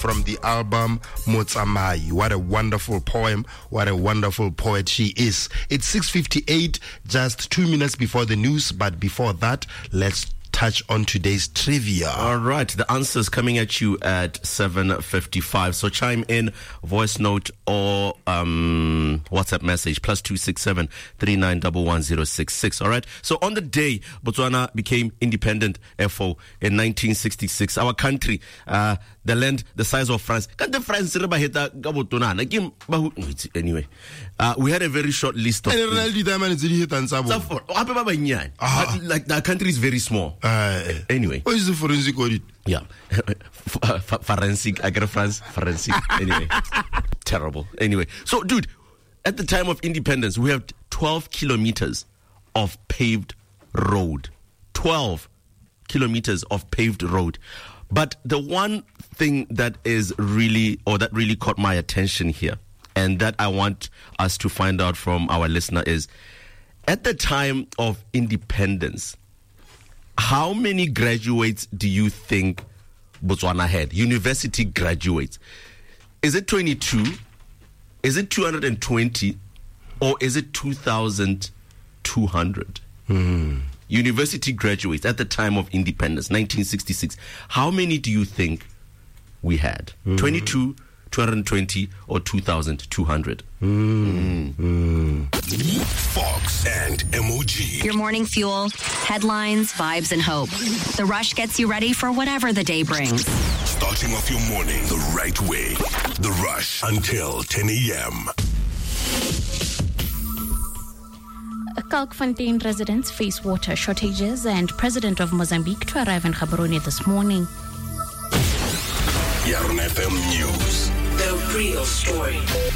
from the album Motsamai. What a wonderful poem. What a wonderful poet she is. It's 6:58, just 2 minutes before the news. But before that, let's touch on today's trivia. All right, the answers coming at you at 7:55. So chime in, voice note or WhatsApp message +267 3911 066. All right. So on the day Botswana became independent, FO, in 1966, our country, the land the size of France. Anyway, we had a very short list of. Like the country is very small. Anyway. What is the forensic audit? Yeah. Forensic. I got a forensic. Anyway. Terrible. Anyway. So, dude, at the time of independence, we have 12 kilometers of paved road. 12 kilometers of paved road. But the one thing that really caught my attention here, and that I want us to find out from our listener is, at the time of independence, how many graduates do you think Botswana had? University graduates. Is it 22? Is it 220? Or is it 2,200? University graduates at the time of independence, 1966. How many do you think we had? 22, 220, or 2,200? Fox and MOG. Your morning fuel, headlines, vibes, and hope. The Rush gets you ready for whatever the day brings. Starting off your morning the right way. The Rush until 10 a.m. Kalkfontein residents face water shortages, and President of Mozambique to arrive in Gaborone this morning. Yarn FM News. The real story.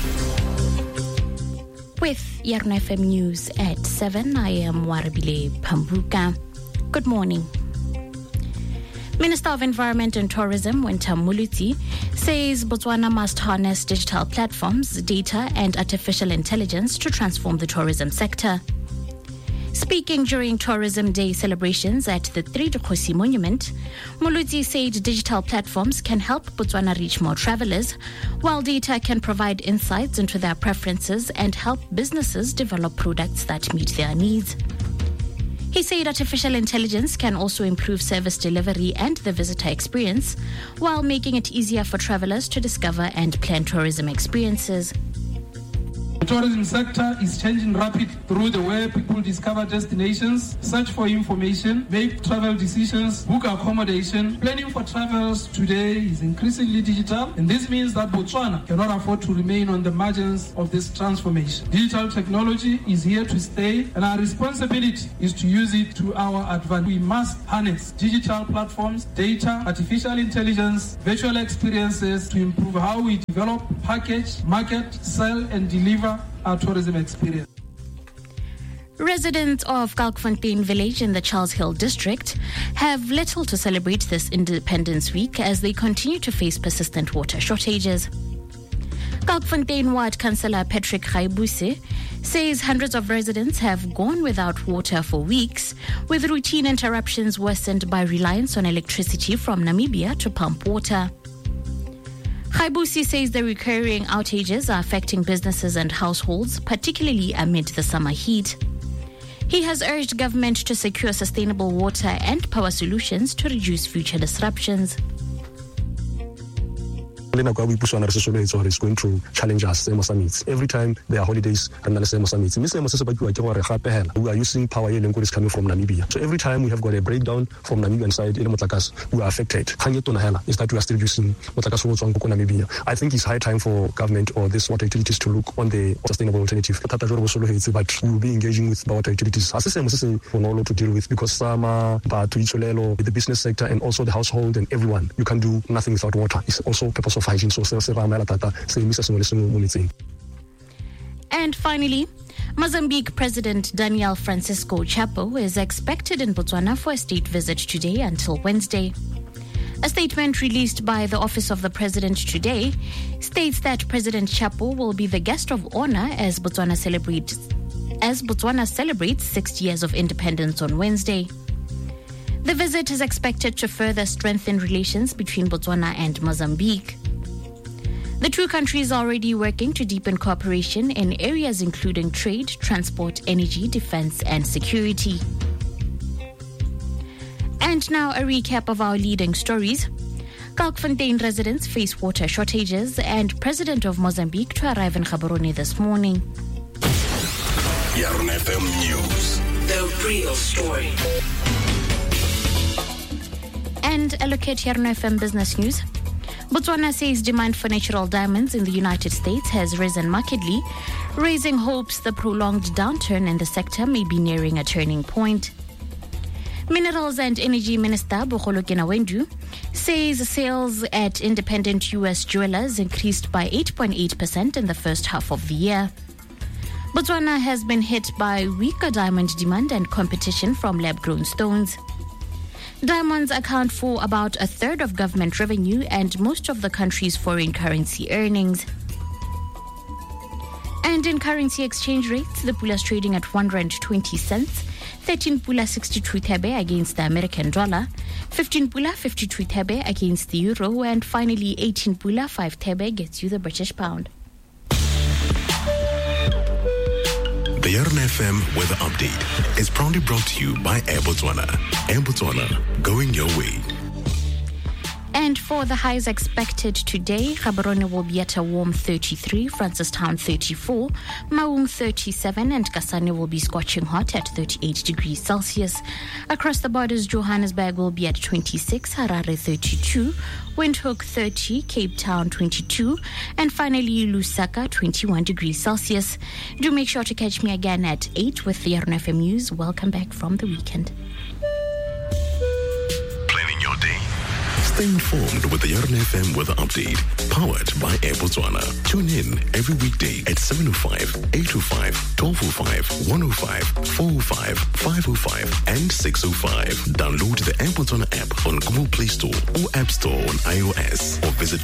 With Yarn FM News at 7, I am Warabile Pambuka. Good morning. Minister of Environment and Tourism, Winter Muluti, says Botswana must harness digital platforms, data, and artificial intelligence to transform the tourism sector. Speaking during Tourism Day celebrations at the Three Dikgosi Monument, Muluti said digital platforms can help Botswana reach more travelers, while data can provide insights into their preferences and help businesses develop products that meet their needs. He said artificial intelligence can also improve service delivery and the visitor experience, while making it easier for travelers to discover and plan tourism experiences. The tourism sector is changing rapidly through the way people discover destinations, search for information, make travel decisions, book accommodation. Planning for travels today is increasingly digital, and this means that Botswana cannot afford to remain on the margins of this transformation. Digital technology is here to stay, and our responsibility is to use it to our advantage. We must harness digital platforms, data, artificial intelligence, virtual experiences to improve how we develop, package, market, sell, and deliver our tourism experience. Residents of Kalkfontein village in the Charles Hill district have little to celebrate this Independence Week as they continue to face persistent water shortages. Kalkfontein Ward Councillor Patrick Gaibuse says hundreds of residents have gone without water for weeks, with routine interruptions worsened by reliance on electricity from Namibia to pump water. Gaibuse says the recurring outages are affecting businesses and households, particularly amid the summer heat. He has urged government to secure sustainable water and power solutions to reduce future disruptions. Is going to challenge us. Every time there are holidays and we are using power is coming from Namibia. So every time we have got a breakdown from Namibian side, we are affected. Is that we are still using Namibia. I think it's high time for government or these water utilities to look on the sustainable alternative. But we will be engaging with water utilities to deal with, because the business sector and also the household and everyone, you can do nothing without water. It's also purpose of hygiene. And finally, Mozambique President Daniel Francisco Chapo is expected in Botswana for a state visit today until Wednesday. A statement released by the Office of the President today states that President Chapo will be the guest of honor as Botswana celebrates 60 years of independence on Wednesday. The visit is expected to further strengthen relations between Botswana and Mozambique. The two countries are already working to deepen cooperation in areas including trade, transport, energy, defense, and security. And now a recap of our leading stories. Kalkfontein residents face water shortages, and President of Mozambique to arrive in Gaborone this morning. Yarn FM News. The real story. And a look at Yarn FM business news. Botswana says demand for natural diamonds in the United States has risen markedly, raising hopes the prolonged downturn in the sector may be nearing a turning point. Minerals and Energy Minister Bogolo Kenawendu says sales at independent U.S. jewelers increased by 8.8% in the first half of the year. Botswana has been hit by weaker diamond demand and competition from lab-grown stones. Diamonds account for about a third of government revenue and most of the country's foreign currency earnings. And in currency exchange rates, the pula is trading at R1.20, 13 pula 62 thebe against the American dollar, 15 pula 52 thebe against the euro, and finally 18 pula 5 thebe gets you the British pound. The Yarn FM Weather Update is proudly brought to you by Air Botswana. Air Botswana, going your way. And for the highs expected today, Gaborone will be at a warm 33, Francistown 34, Maung 37, and Kasane will be scorching hot at 38 degrees Celsius. Across the borders, Johannesburg will be at 26, Harare 32, Windhoek 30, Cape Town 22, and finally Lusaka 21 degrees Celsius. Do make sure to catch me again at 8 with the Yarn FM News. Welcome back from the weekend. Planning your day. Stay informed with the Yarn FM Weather Update, powered by Air Botswana. Tune in every weekday at 7:05, 8:05, 12:05, 1:05, 4:05, 5:05, and 6:05. Download the Air Botswana app on Google Play Store or App Store on iOS, or visit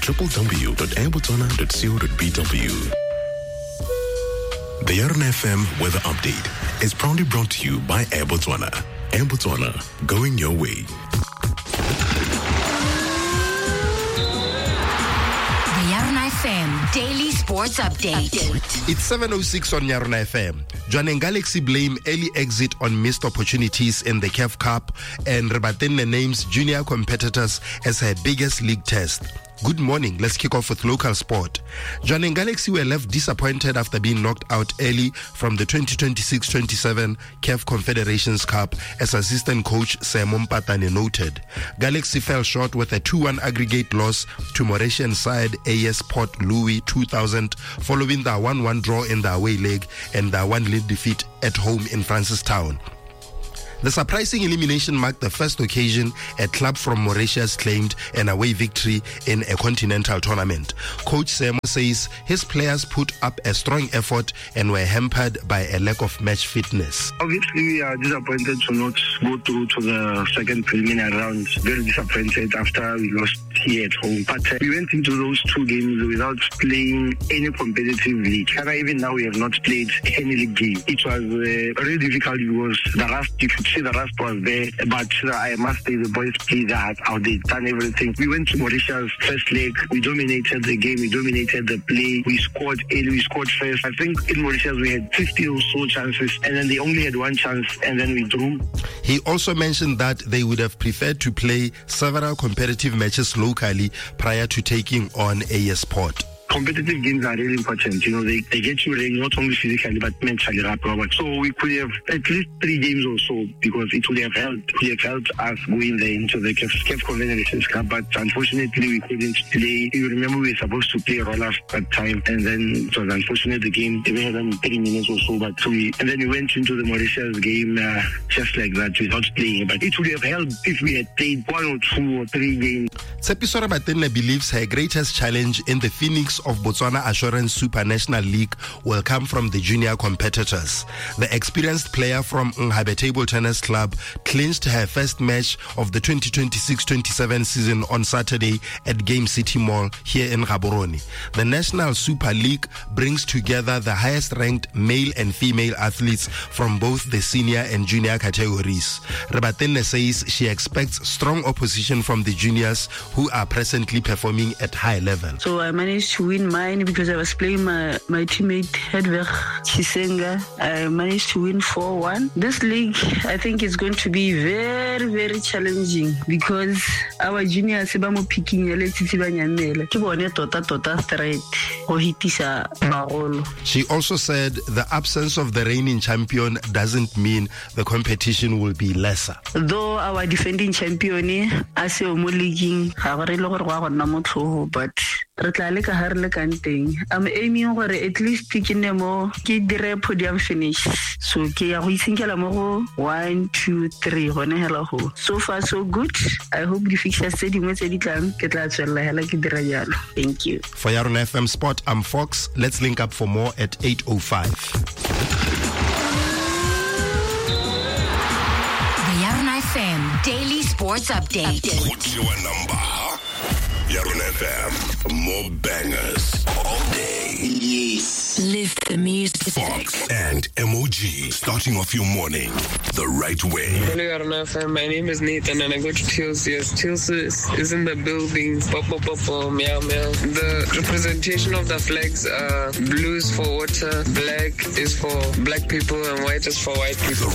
www.airbotswana.co.bw. The Yarn FM Weather Update is proudly brought to you by Air Botswana. Air Botswana, going your way. FM Daily Sports Update. It's 7:06 on Yarn FM. Jwaneng Galaxy blame early exit on missed opportunities in the CAF Cup, and Rebatenne names junior competitors as her biggest league test. Good morning. Let's kick off with local sport. Jwaneng Galaxy were left disappointed after being knocked out early from the 2026-27 CAF Confederations Cup, as assistant coach Simon Patane noted. Galaxy fell short with a 2-1 aggregate loss to Mauritian side AS Port Louis 2000, following the 1-1 draw in the away leg and the 1-lead defeat at home in Francistown. The surprising elimination marked the first occasion a club from Mauritius claimed an away victory in a continental tournament. Coach Semo says his players put up a strong effort and were hampered by a lack of match fitness. Obviously, we are disappointed to not go through to the second preliminary round. Very disappointed after we lost here at home. But we went into those two games without playing any competitive league. And even now, we have not played any league game. It was really difficult because the rust, you could see the rust was there. But I must say the boys played hard out. They've done everything. We went to Mauritius first leg. We dominated the game. We dominated the play. We scored early. We scored first. I think in Mauritius we had 50 or so chances, and then they only had one chance, and then we drew. He also mentioned that they would have preferred to play several competitive matches locally prior to taking on AS Port. Competitive games are really important. You know, they get you ready not only physically but mentally, Robert. So we could have at least 3 games or so, because it would have helped us going there into the CAF Confederations Cup. But unfortunately, we couldn't play. You remember we were supposed to play Rollers that time, and then it was unfortunate the game they had done 30 minutes or so. But and then we went into the Mauritius game just like that without playing. But it would have helped if we had played 1 or 2 or 3 games. Tsepiso Rabatene believes her greatest challenge in the Phoenix of Botswana Assurance Super National League will come from the junior competitors. The experienced player from Nghabe Table Tennis Club clinched her first match of the 2026-27 season on Saturday at Game City Mall here in Gaborone. The National Super League brings together the highest ranked male and female athletes from both the senior and junior categories. Rebatene says she expects strong opposition from the juniors, who are presently performing at high level. So I managed to win mine because I was playing my teammate Hedwig Chisenga. I managed to win 4-1. This league, I think it's going to be very, very challenging because our juniors ba mo picking ya letsi ba nyamela. Ke bone tota straight go hitisa bagolo. She also said the absence of the reigning champion doesn't mean the competition will be lesser. Though our defending champion as o mo leaguing ga gore le gore go a gonna mo tlhogo, but re tla le ka ha re le kanteng. I'm aiming gore at least ke ne mo ke dire podium finish. So ke ya go isinkela mo go 1 2 3 gone hela go. So far so good. I hope the fixtures tse dingwe tse di tlang ke tla tswella hela ke dira jalo. Thank you. For Yarona FM Sport, I'm Fox. Let's link up for more at 8:05. The Yarona FM Daily Sports Update. What's your number? Yarona FM, more bangers all day. Yes. Live the music. Fox and MOG, starting off your morning the right way. Hello, Yarona FM. My name is Nathan and I go to Chelsea. Yes, Chelsea is in the building. Popo, meow, meow. The representation of the flags are blue is for water, black is for black people, and white is for white people.